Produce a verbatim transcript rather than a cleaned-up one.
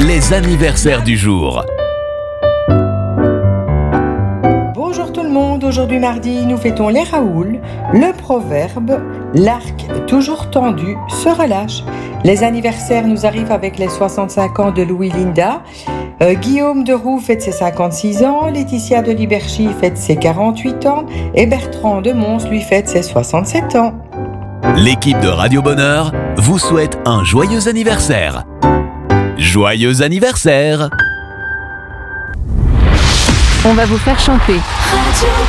les anniversaires du jour. Bonjour tout le monde, aujourd'hui mardi, nous fêtons les Raoul, le proverbe « L'arc toujours tendu se relâche ». Les anniversaires nous arrivent avec les soixante-cinq ans de Louis Linda, euh, Guillaume de Roux fête ses cinquante-six ans, Laetitia de Liberchy fête ses quarante-huit ans et Bertrand de Mons lui fête ses soixante-sept ans. L'équipe de Radio Bonheur vous souhaite un joyeux anniversaire. Joyeux anniversaire! On va vous faire chanter.